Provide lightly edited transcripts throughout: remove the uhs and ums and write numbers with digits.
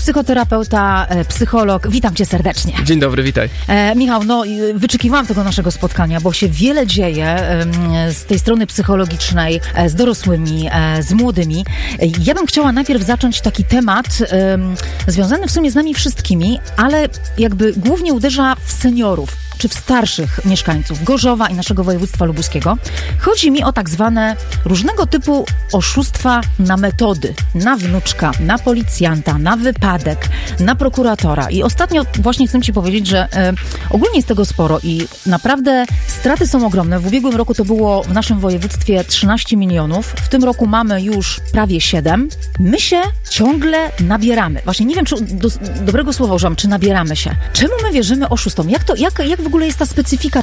psychoterapeuta, psycholog. Witam cię serdecznie. Dzień dobry, witaj. Michał, wyczekiwałam tego naszego spotkania, bo się wiele dzieje z tej strony psychologicznej, z dorosłymi, z młodymi. Ja bym chciała najpierw zacząć taki temat związany w sumie z nami wszystkimi, ale jakby głównie uderza w seniorów, czy w starszych mieszkańców Gorzowa i naszego województwa lubuskiego. Chodzi mi o tak zwane różnego typu oszustwa na metody, na wnuczka, na policjanta, na wypadek, na prokuratora. I ostatnio właśnie chcę ci powiedzieć, że ogólnie jest tego sporo i naprawdę straty są ogromne. W ubiegłym roku to było w naszym województwie 13 milionów. W tym roku mamy już prawie 7. My się ciągle nabieramy. Właśnie nie wiem, czy dobrego słowa używam, czy nabieramy się. Czemu my wierzymy oszustom? Jak w ogóle jest ta specyfika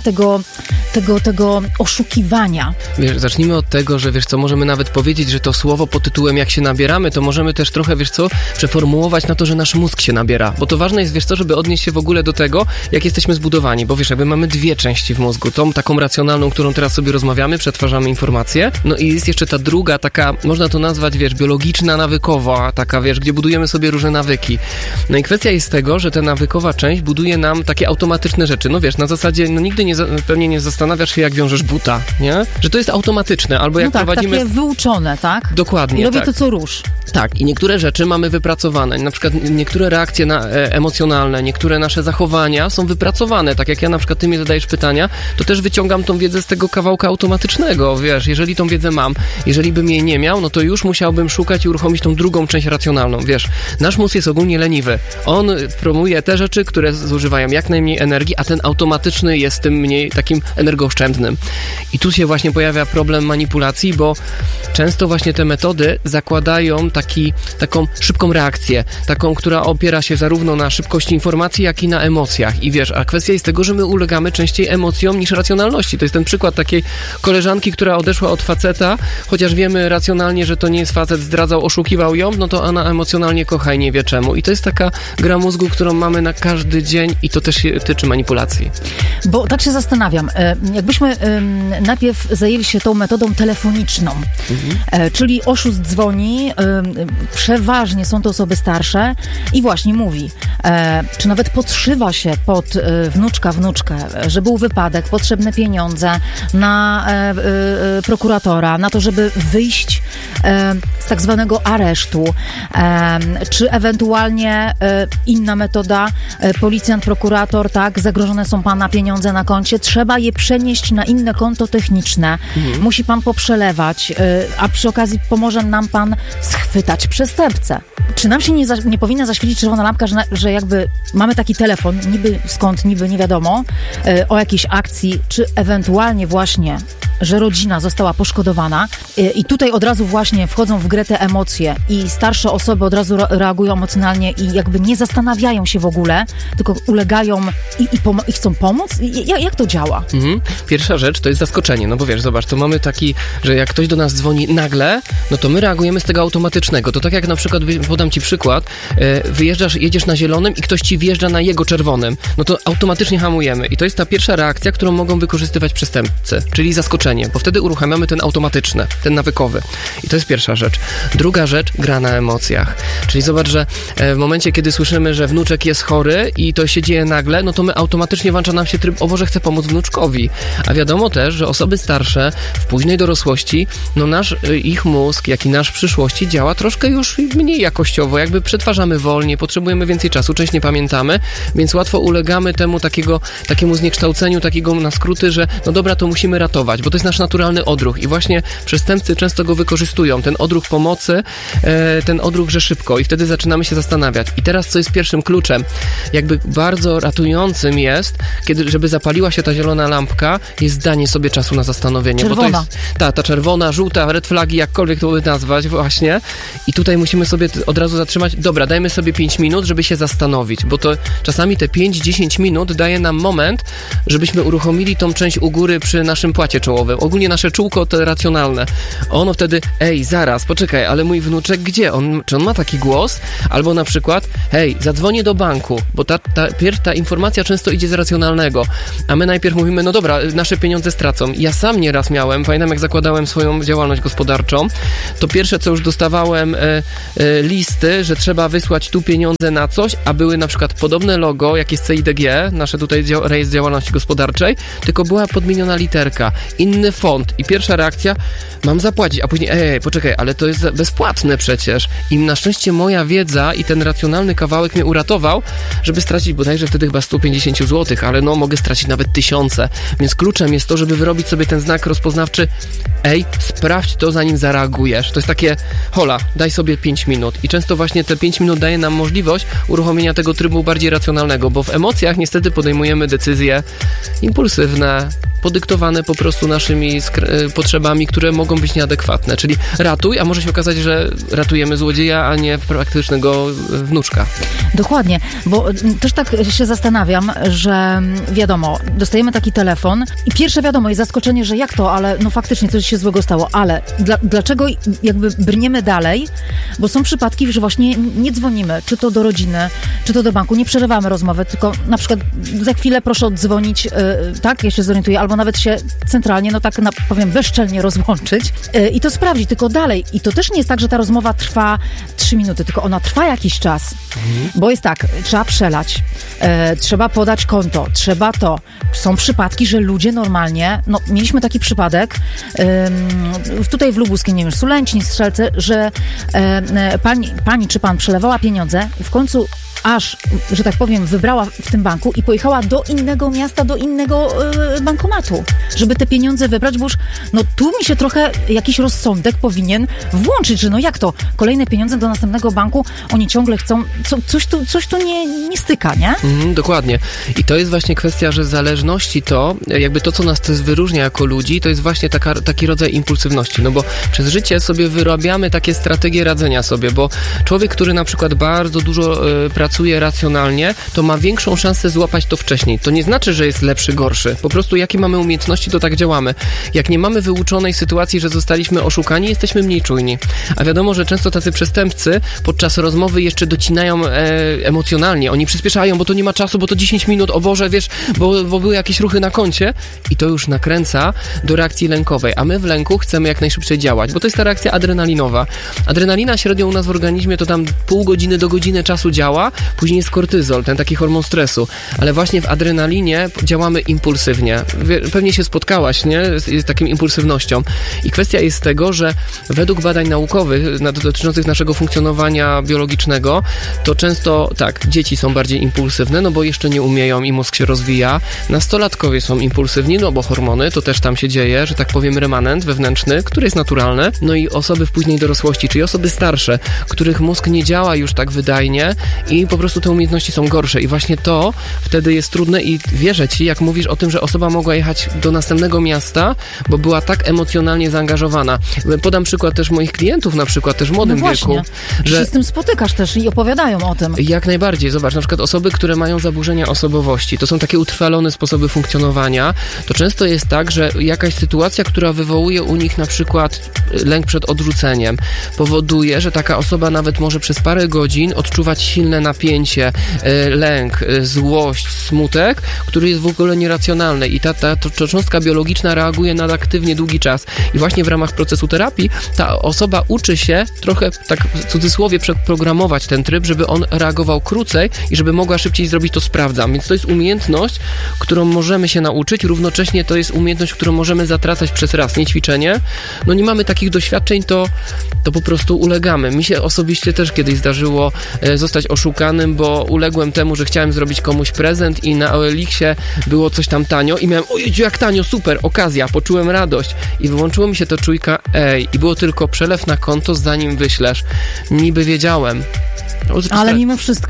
tego oszukiwania? Wiesz, zacznijmy od tego, że możemy nawet powiedzieć, że to słowo pod tytułem jak się nabieramy, to możemy też trochę, przeformułować na to, że nasz mózg się nabiera. Bo to ważne jest, żeby odnieść się w ogóle do tego, jak jesteśmy zbudowani. Bo jakby mamy dwie części w mózgu. Tą taką racjonalną, którą teraz sobie rozmawiamy, przetwarzamy informacje. No i jest jeszcze ta druga, taka, można to nazwać, biologiczna, nawykowa, taka, gdzie budujemy sobie różne nawyki. No i kwestia jest tego, że ta nawykowa część buduje nam takie automatyczne rzeczy. Na zasadzie, nigdy pewnie nie zastanawiasz się, jak wiążesz buta, nie? Że to jest automatyczne, albo jak prowadzimy... takie wyuczone, tak? Dokładnie, I robię to, co róż. Tak, i niektóre rzeczy mamy wypracowane, na przykład niektóre reakcje emocjonalne, niektóre nasze zachowania są wypracowane, tak jak ja na przykład ty mi zadajesz pytania, to też wyciągam tą wiedzę z tego kawałka automatycznego, jeżeli tą wiedzę mam, jeżeli bym jej nie miał, no to już musiałbym szukać i uruchomić tą drugą część racjonalną, nasz mózg jest ogólnie leniwy, on promuje te rzeczy, które zużywają jak najmniej energii, a ten automatyczny jest tym mniej takim energooszczędnym. I tu się właśnie pojawia problem manipulacji, bo często właśnie te metody zakładają taką szybką reakcję, taką, która opiera się zarówno na szybkości informacji, jak i na emocjach. I a kwestia jest tego, że my ulegamy częściej emocjom niż racjonalności. To jest ten przykład takiej koleżanki, która odeszła od faceta, chociaż wiemy racjonalnie, że to nie jest facet, zdradzał, oszukiwał ją, no to ona emocjonalnie kocha i nie wie czemu. I to jest taka gra mózgu, którą mamy na każdy dzień i to też się tyczy manipulacji. Bo tak się zastanawiam, jakbyśmy najpierw zajęli się tą metodą telefoniczną, czyli oszust dzwoni, przeważnie są to osoby starsze i właśnie mówi, czy nawet podszywa się pod wnuczkę, że był wypadek, potrzebne pieniądze na prokuratora, na to, żeby wyjść z tak zwanego aresztu, czy ewentualnie inna metoda, policjant, prokurator, tak, zagrożone są pana pieniądze na koncie, trzeba je przenieść na inne konto techniczne, musi pan poprzelewać, a przy okazji pomoże nam pan schwytać przestępcę. Czy nam się nie powinna zaświecić czerwona lampka, że jakby mamy taki telefon, niby nie wiadomo, o jakiejś akcji, czy ewentualnie właśnie, że rodzina została poszkodowana i tutaj od razu właśnie wchodzą w grę te emocje i starsze osoby od razu reagują emocjonalnie i jakby nie zastanawiają się w ogóle, tylko ulegają i chcą pomóc? Jak to działa? Pierwsza rzecz to jest zaskoczenie, no bo zobacz, to mamy taki, że jak ktoś do nas dzwoni nagle, no to my reagujemy z tego automatycznego. To tak jak na przykład, podam ci przykład, jedziesz na zielonym i ktoś ci wjeżdża na jego czerwonym, no to automatycznie hamujemy i to jest ta pierwsza reakcja, którą mogą wykorzystywać przestępcy, czyli zaskoczenie, bo wtedy uruchamiamy ten automatyczny, ten nawykowy. I to jest pierwsza rzecz. Druga rzecz, gra na emocjach. Czyli zobacz, że w momencie, kiedy słyszymy, że wnuczek jest chory i to się dzieje nagle, no to my automatycznie włącza nam się tryb, o Boże, chcę pomóc wnuczkowi. A wiadomo też, że osoby starsze w późnej dorosłości, no ich mózg, jak i nasz w przyszłości działa troszkę już mniej jakościowo, jakby przetwarzamy wolniej, potrzebujemy więcej czasu, część nie pamiętamy, więc łatwo ulegamy takiemu zniekształceniu, takiego na skróty, że no dobra, to musimy ratować, bo to jest nasz naturalny odruch i właśnie przestępcy często go wykorzystują, ten odruch pomocy, ten odruch, że szybko i wtedy zaczynamy się zastanawiać. I teraz co jest pierwszym kluczem? Jakby bardzo ratującym jest, żeby zapaliła się ta zielona lampka, jest danie sobie czasu na zastanowienie. Czerwona. Bo to jest ta czerwona, żółta, red flagi, jakkolwiek to by nazwać właśnie. I tutaj musimy sobie od razu zatrzymać, dobra, dajmy sobie 5 minut, żeby się zastanowić, bo to czasami te 5-10 minut daje nam moment, żebyśmy uruchomili tą część u góry przy naszym płacie czołowym. rozmowę. Ogólnie nasze czółko to racjonalne. Ono wtedy, zaraz, poczekaj, ale mój wnuczek gdzie? Czy on ma taki głos? Albo na przykład, zadzwonię do banku, bo ta informacja często idzie z racjonalnego, a my najpierw mówimy, no dobra, nasze pieniądze stracą. Ja sam nieraz miałem, pamiętam jak zakładałem swoją działalność gospodarczą, to pierwsze co już dostawałem listy, że trzeba wysłać tu pieniądze na coś, a były na przykład podobne logo, jak jest CIDG, nasze tutaj rejestr działalności gospodarczej, tylko była podmieniona literka, inny font i pierwsza reakcja, mam zapłacić, a później, poczekaj, ale to jest bezpłatne przecież. I na szczęście moja wiedza i ten racjonalny kawałek mnie uratował, żeby stracić bodajże wtedy chyba 150 zł, ale mogę stracić nawet 1000. Więc kluczem jest to, żeby wyrobić sobie ten znak rozpoznawczy, sprawdź to, zanim zareagujesz. To jest takie, hola, daj sobie 5 minut. I często właśnie te 5 minut daje nam możliwość uruchomienia tego trybu bardziej racjonalnego, bo w emocjach niestety podejmujemy decyzje impulsywne, podyktowane po prostu naszymi potrzebami, które mogą być nieadekwatne. Czyli ratuj, a może się okazać, że ratujemy złodzieja, a nie praktycznego wnuczka. Dokładnie, bo też tak się zastanawiam, że wiadomo, dostajemy taki telefon i pierwsze wiadomo jest zaskoczenie, że jak to, ale faktycznie coś się złego stało, ale dlaczego jakby brniemy dalej? Bo są przypadki, że właśnie nie dzwonimy, czy to do rodziny, czy to do banku, nie przerywamy rozmowy, tylko na przykład za chwilę proszę oddzwonić, tak, ja się zorientuję, albo nawet się centralnie, powiem, bezczelnie rozłączyć i to sprawdzić, tylko dalej. I to też nie jest tak, że ta rozmowa trwa 3 minuty, tylko ona trwa jakiś czas, bo jest tak, trzeba przelać, trzeba podać konto, trzeba to. Są przypadki, że ludzie normalnie, mieliśmy taki przypadek, tutaj w Lubuskiem, nie wiem, Sulęczni, Strzelce, że pani czy pan przelewała pieniądze i w końcu aż, że tak powiem, wybrała w tym banku i pojechała do innego miasta, do innego bankomatu, żeby te pieniądze wybrać, bo już, tu mi się trochę jakiś rozsądek powinien włączyć, że jak to, kolejne pieniądze do następnego banku, oni ciągle chcą, coś tu nie styka, nie? Dokładnie. I to jest właśnie kwestia, że zależności to, jakby to, co nas też wyróżnia jako ludzi, to jest właśnie taki rodzaj impulsywności, bo przez życie sobie wyrabiamy takie strategie radzenia sobie, bo człowiek, który na przykład bardzo dużo pracuje racjonalnie, to ma większą szansę złapać to wcześniej. To nie znaczy, że jest lepszy, gorszy. Po prostu jakie mamy umiejętności, to tak działamy. Jak nie mamy wyuczonej sytuacji, że zostaliśmy oszukani, jesteśmy mniej czujni. A wiadomo, że często tacy przestępcy podczas rozmowy jeszcze docinają emocjonalnie. Oni przyspieszają, bo to nie ma czasu, bo to 10 minut, o Boże, wiesz, bo były jakieś ruchy na koncie i to już nakręca do reakcji lękowej. A my w lęku chcemy jak najszybciej działać, bo to jest ta reakcja adrenalinowa. Adrenalina średnio u nas w organizmie to tam pół godziny do godziny czasu działa, później jest kortyzol, ten taki hormon stresu, ale właśnie w adrenalinie działamy impulsywnie. Pewnie się spotkałaś, nie? Z taką impulsywnością. I kwestia jest tego, że według badań naukowych dotyczących naszego funkcjonowania biologicznego, to często tak, dzieci są bardziej impulsywne, bo jeszcze nie umieją i mózg się rozwija. Nastolatkowie są impulsywni, bo hormony, to też tam się dzieje, że tak powiem remanent wewnętrzny, który jest naturalny. I osoby w później dorosłości, czyli osoby starsze, których mózg nie działa już tak wydajnie i po prostu te umiejętności są gorsze. I właśnie to wtedy jest trudne i wierzę ci, jak mówisz o tym, że osoba mogła jechać do następnego miasta, bo była tak emocjonalnie zaangażowana. Podam przykład też moich klientów, na przykład też w młodym wieku. Że się z tym spotykasz też i opowiadają o tym. Jak najbardziej. Zobacz, na przykład osoby, które mają zaburzenia osobowości, to są takie utrwalone sposoby funkcjonowania, to często jest tak, że jakaś sytuacja, która wywołuje u nich na przykład lęk przed odrzuceniem, powoduje, że taka osoba nawet może przez parę godzin odczuwać silne napięcie, lęk, złość, smutek, który jest w ogóle nieracjonalny i ta cząstka biologiczna reaguje nadaktywnie długi czas. I właśnie w ramach procesu terapii ta osoba uczy się trochę, tak w cudzysłowie, przeprogramować ten tryb, żeby on reagował krócej i żeby mogła szybciej zrobić to sprawdzam. Więc to jest umiejętność, którą możemy się nauczyć, równocześnie to jest umiejętność, którą możemy zatracać przez raz, nie ćwiczenie. Nie mamy takich doświadczeń, to po prostu ulegamy. Mi się osobiście też kiedyś zdarzyło zostać oszukanym, bo uległem temu, że chciałem zrobić komuś prezent i na OLX-ie było coś tam tanio i miałem, ojej, jak tanio, super, okazja, poczułem radość i wyłączyło mi się to czujka, i było tylko przelew na konto, zanim wyślesz. Niby wiedziałem. Ale mimo wszystko.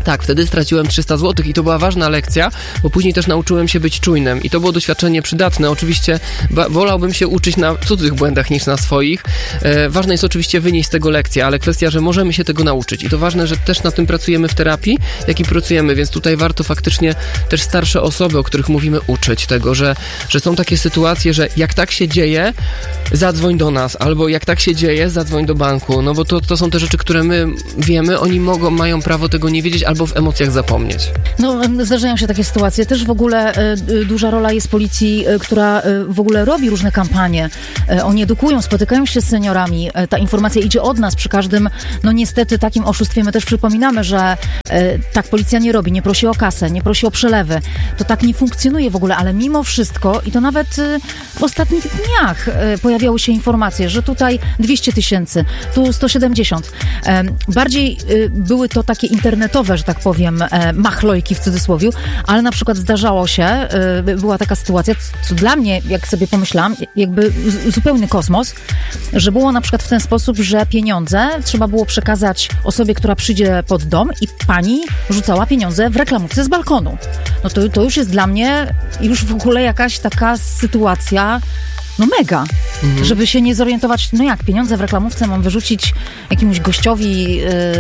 Tak, wtedy straciłem 300 zł i to była ważna lekcja, bo później też nauczyłem się być czujnym i to było doświadczenie przydatne. Oczywiście wolałbym się uczyć na cudzych błędach niż na swoich. Ważne jest oczywiście wynieść z tego lekcję, ale kwestia, że możemy się tego nauczyć i to ważne, że też na tym pracujemy w terapii, jak i pracujemy, więc tutaj warto faktycznie też starsze osoby, o których mówimy, uczyć tego, że są takie sytuacje, że jak tak się dzieje, zadzwoń do nas, albo jak tak się dzieje, zadzwoń do banku, no bo to są te rzeczy, które my wiemy, oni mają prawo tego nie wiedzieć, albo w emocjach zapomnieć. No, zdarzają się takie sytuacje. Też w ogóle duża rola jest policji, która w ogóle robi różne kampanie. Oni edukują, spotykają się z seniorami. Ta informacja idzie od nas przy każdym, no niestety, takim oszustwie. My też przypominamy, że tak policja nie robi, nie prosi o kasę, nie prosi o przelewy. To tak nie funkcjonuje w ogóle, ale mimo wszystko i to nawet w ostatnich dniach pojawiały się informacje, że tutaj 200 000, tu 170. Bardziej były to takie internetowe, że tak powiem, machlojki w cudzysłowie, ale na przykład zdarzało się, była taka sytuacja, co dla mnie, jak sobie pomyślałam, jakby zupełny kosmos, że było na przykład w ten sposób, że pieniądze trzeba było przekazać osobie, która przyjdzie pod dom i pani rzucała pieniądze w reklamówce z balkonu. No to już jest dla mnie już w ogóle jakaś taka sytuacja, no mega, żeby się nie zorientować, no jak, pieniądze w reklamówce mam wyrzucić jakiemuś gościowi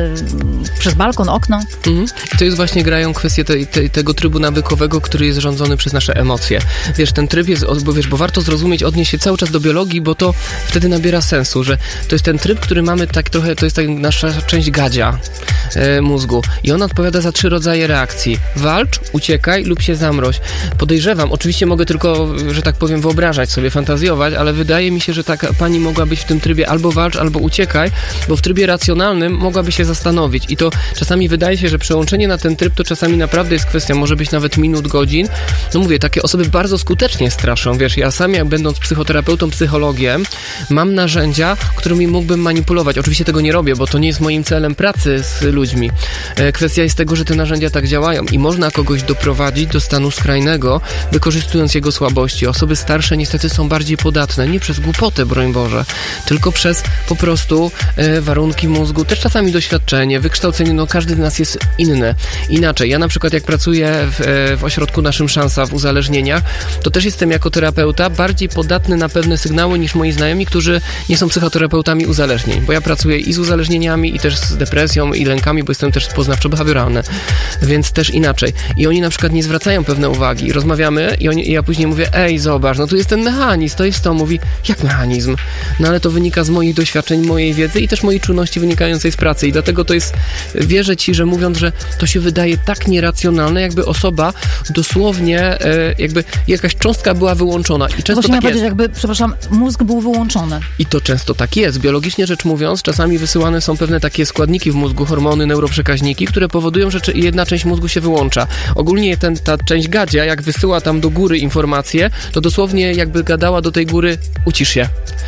przez balkon, okno. I to jest właśnie, grają kwestie tego trybu nawykowego, który jest rządzony przez nasze emocje. Wiesz, ten tryb jest, bo warto zrozumieć, odnieść się cały czas do biologii, bo to wtedy nabiera sensu, że to jest ten tryb, który mamy tak trochę, to jest tak nasza część gadzia mózgu i ona odpowiada za 3 rodzaje reakcji. Walcz, uciekaj lub się zamroź. Podejrzewam, oczywiście mogę tylko, że tak powiem, wyobrażać sobie, fantazjować, ale wydaje mi się, że taka pani mogła być w tym trybie albo walcz, albo uciekaj, bo w trybie racjonalnym mogłaby się zastanowić i to czasami wydaje się, że przełączenie na ten tryb to czasami naprawdę jest kwestia, może być nawet minut, godzin. No mówię, takie osoby bardzo skutecznie straszą, wiesz, ja sam jak będąc psychoterapeutą, psychologiem, mam narzędzia, którymi mógłbym manipulować. Oczywiście tego nie robię, bo to nie jest moim celem pracy z ludźmi. Kwestia jest tego, że te narzędzia tak działają i można kogoś doprowadzić do stanu skrajnego, wykorzystując jego słabości. Osoby starsze niestety są bardziej podatne, nie przez głupotę, broń Boże, tylko przez po prostu warunki mózgu, też czasami doświadczenie, wykształcenie, no każdy z nas jest inny, inaczej. Ja na przykład jak pracuję w ośrodku naszym Szansa w uzależnieniach, to też jestem jako terapeuta bardziej podatny na pewne sygnały niż moi znajomi, którzy nie są psychoterapeutami uzależnień, bo ja pracuję i z uzależnieniami, i też z depresją, i lękami, bo jestem też poznawczo-behawioralny, więc też inaczej. I oni na przykład nie zwracają pewne uwagi. Rozmawiamy i ja później mówię, ej, zobacz, no tu jest ten mechanizm, to jest to. Mówi, jak mechanizm? No ale to wynika z moich doświadczeń, mojej wiedzy i też mojej czujności wynikającej z pracy i dlatego to jest, wierzę ci, że mówiąc, że to się wydaje tak nieracjonalne, jakby osoba dosłownie, jakby jakaś cząstka była wyłączona i często właśnie tak jest. Jakby, przepraszam, mózg był wyłączony. I to często tak jest. Biologicznie rzecz mówiąc, czasami wysyłane są pewne takie składniki w mózgu, hormony, neuroprzekaźniki, które powodują, że jedna część mózgu się wyłącza. Ogólnie ta część gadzia, jak wysyła tam do góry informacje, to dosłownie jakby gadała do tej góry, ucisz się.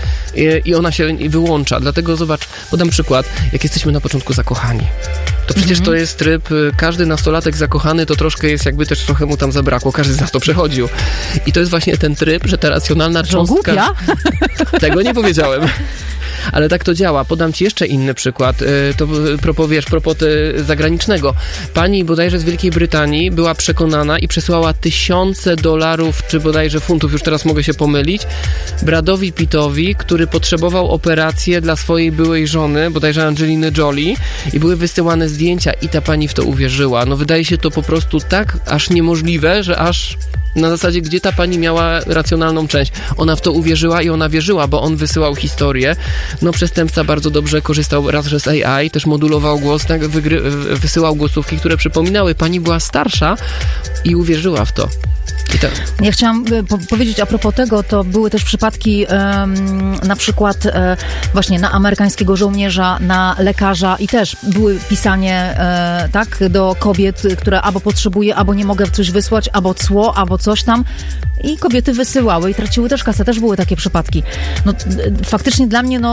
I ona się wyłącza. Dlatego zobacz, podam przykład, jak jesteśmy na początku zakochani. To przecież to jest tryb, każdy nastolatek zakochany to troszkę jest, jakby też trochę mu tam zabrakło, każdy z nas to przechodził. I to jest właśnie ten tryb, że ta racjonalna cząstka... Głupia? Tego nie powiedziałem. Ale tak to działa. Podam ci jeszcze inny przykład. To propos zagranicznego. Pani bodajże z Wielkiej Brytanii była przekonana i przesłała $1000, czy bodajże funtów, już teraz mogę się pomylić, Bradowi Pittowi, który potrzebował operacji dla swojej byłej żony, bodajże Angeliny Jolie, i były wysyłane zdjęcia i ta pani w to uwierzyła. No wydaje się to po prostu tak aż niemożliwe, że aż na zasadzie, gdzie ta pani miała racjonalną część. Ona w to uwierzyła i ona wierzyła, bo on wysyłał historię. No przestępca bardzo dobrze korzystał raz, że z AI, też modulował głos, tak, wysyłał głosówki, które przypominały. Pani była starsza i uwierzyła w to. Ja chciałam powiedzieć a propos tego, to były też przypadki na przykład właśnie na amerykańskiego żołnierza, na lekarza i też były pisanie tak, do kobiet, które albo potrzebuje, albo nie mogę coś wysłać, albo cło, albo coś tam i kobiety wysyłały i traciły też kasę, też były takie przypadki. No faktycznie dla mnie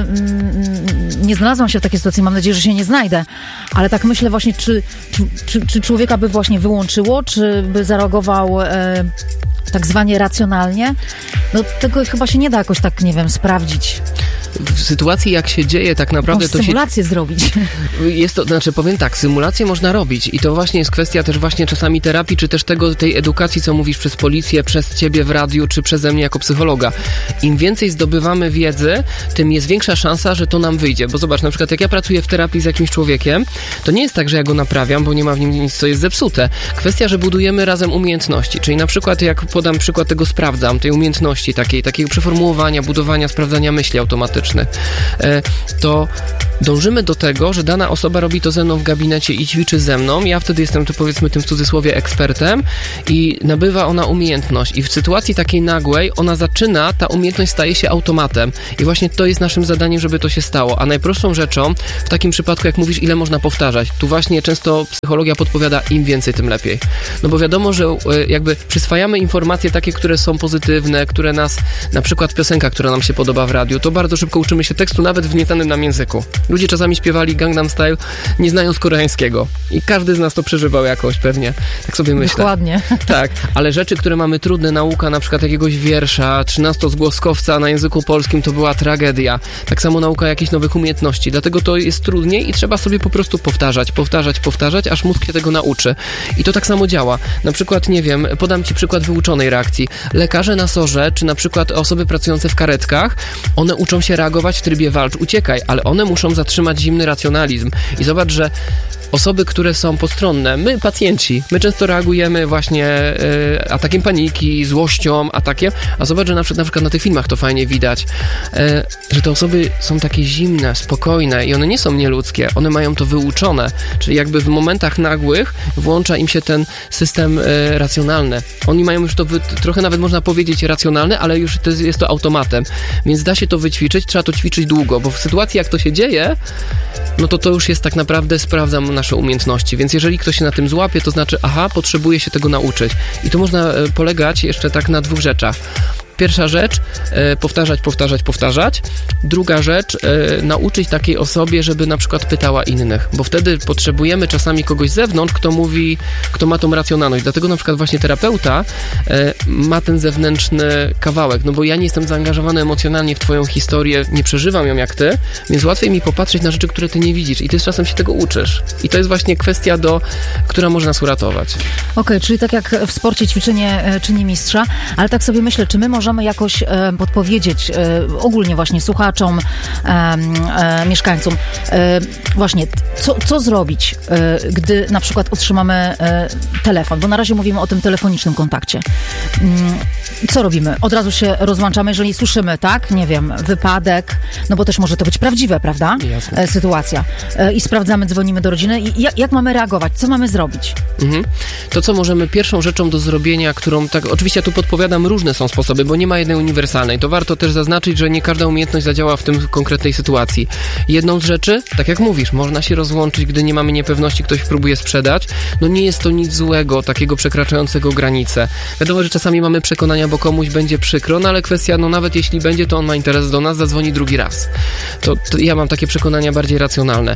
nie znalazłam się w takiej sytuacji, mam nadzieję, że się nie znajdę, ale tak myślę właśnie, czy człowieka by właśnie wyłączyło, czy by zareagował tak zwanie racjonalnie, no tego chyba się nie da jakoś tak, nie wiem, sprawdzić. w sytuacji, jak się dzieje, tak naprawdę to symulację zrobić. Jest to, znaczy powiem tak, symulację można robić i to właśnie jest kwestia też właśnie czasami terapii, czy też tej edukacji, co mówisz przez policję, przez ciebie w radiu, czy przeze mnie jako psychologa. Im więcej zdobywamy wiedzy, tym jest większa szansa, że to nam wyjdzie. Bo zobacz, na przykład jak ja pracuję w terapii z jakimś człowiekiem, to nie jest tak, że ja go naprawiam, bo nie ma w nim nic, co jest zepsute. Kwestia, że budujemy razem umiejętności. Czyli na przykład, jak podam przykład tego sprawdzam, tej umiejętności takiego przeformułowania, budowania, sprawdzania myśli automatycznych, to dążymy do tego, że dana osoba robi to ze mną w gabinecie i ćwiczy ze mną. Ja wtedy jestem, to powiedzmy tym w cudzysłowie, ekspertem i nabywa ona umiejętność. I w sytuacji takiej nagłej ta umiejętność staje się automatem. I właśnie to jest naszym zadaniem, żeby to się stało. A najprostszą rzeczą w takim przypadku, jak mówisz, ile można powtarzać, tu właśnie często psychologia podpowiada, im więcej, tym lepiej. No bo wiadomo, że jakby przyswajamy informacje takie, które są pozytywne, które nas, na przykład piosenka, która nam się podoba w radiu, to bardzo szybko uczymy się tekstu, nawet w nieznanym nam języku. Ludzie czasami śpiewali Gangnam Style, nie znając koreańskiego. I każdy z nas to przeżywał jakoś pewnie. Tak sobie myślę. Dokładnie. Tak, ale rzeczy, które mamy trudne, nauka na przykład jakiegoś wiersza, 13-zgłoskowca na języku polskim, to była tragedia. Tak samo nauka jakichś nowych umiejętności. Dlatego to jest trudniej i trzeba sobie po prostu powtarzać, aż mózg się tego nauczy. I to tak samo działa. Na przykład, nie wiem, podam ci przykład wyuczonej reakcji. Lekarze na SOR-ze, czy na przykład osoby pracujące w karetkach, one uczą się reagować w trybie walcz, uciekaj, ale one muszą zatrzymać zimny racjonalizm. I zobacz, że osoby, które są postronne, my pacjenci, my często reagujemy właśnie atakiem paniki, złością, atakiem, a zobacz, że na przykład na tych filmach to fajnie widać, że te osoby są takie zimne, spokojne i one nie są nieludzkie, one mają to wyuczone, czyli jakby w momentach nagłych włącza im się ten system racjonalny. Oni mają już to trochę nawet można powiedzieć racjonalne, ale już jest to automatem, więc da się to wyćwiczyć, trzeba to ćwiczyć długo, bo w sytuacji jak to się dzieje, no to już jest tak naprawdę, sprawdzam nasze umiejętności, więc jeżeli ktoś się na tym złapie, to znaczy, potrzebuje się tego nauczyć. I tu można polegać jeszcze tak na dwóch rzeczach. Pierwsza rzecz, powtarzać. Druga rzecz, nauczyć takiej osobie, żeby na przykład pytała innych, bo wtedy potrzebujemy czasami kogoś z zewnątrz, kto ma tą racjonalność. Dlatego na przykład właśnie terapeuta ma ten zewnętrzny kawałek, no bo ja nie jestem zaangażowany emocjonalnie w twoją historię, nie przeżywam ją jak ty, więc łatwiej mi popatrzeć na rzeczy, które ty nie widzisz i ty z czasem się tego uczysz. I to jest właśnie kwestia, która może nas uratować. Okej, czyli tak jak w sporcie ćwiczenie czyni mistrza, ale tak sobie myślę, czy my możemy jakoś podpowiedzieć ogólnie właśnie słuchaczom, mieszkańcom właśnie, co zrobić, gdy na przykład otrzymamy telefon, bo na razie mówimy o tym telefonicznym kontakcie. Co robimy? Od razu się rozłączamy, jeżeli słyszymy, tak? Nie wiem, wypadek, no bo też może to być prawdziwe, prawda? Jasne. Sytuacja. I sprawdzamy, dzwonimy do rodziny i jak mamy reagować? Co mamy zrobić? To, co możemy, pierwszą rzeczą do zrobienia, którą tak, oczywiście ja tu podpowiadam, różne są sposoby, bo nie ma jednej uniwersalnej. To warto też zaznaczyć, że nie każda umiejętność zadziała w tym konkretnej sytuacji. Jedną z rzeczy, tak jak mówisz, można się rozłączyć, gdy nie mamy niepewności, ktoś próbuje sprzedać. No nie jest to nic złego, takiego przekraczającego granice. Wiadomo, że czasami mamy przekonania, bo komuś będzie przykro, no ale kwestia, no nawet jeśli będzie, to on ma interes do nas, zadzwoni drugi raz. To ja mam takie przekonania bardziej racjonalne.